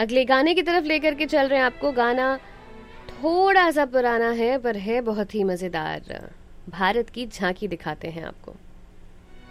अगले गाने की तरफ लेकर के चल रहे हैं आपको। गाना थोड़ा सा पुराना है पर है बहुत ही मजेदार। भारत की झांकी दिखाते हैं आपको।